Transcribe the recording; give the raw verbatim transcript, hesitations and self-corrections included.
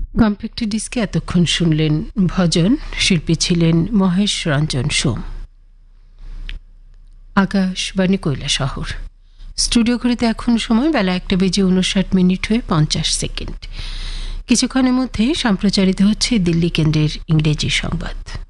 Compact ডিস্কে এতক্ষণ শুনলেন ভজন, শিল্পী ছিলেন মহেশ রঞ্জন সোম। আকাশবাণী কৈলাসহর। স্টুডিও ঘড়িতে এখন সময় বেলা একটা বেজে উনষাট মিনিট হয়ে পঞ্চাশ সেকেন্ড। কিছুক্ষণের মধ্যে সম্প্রচারিত হচ্ছে দিল্লি কেন্দ্রের ইংরেজি সংবাদ।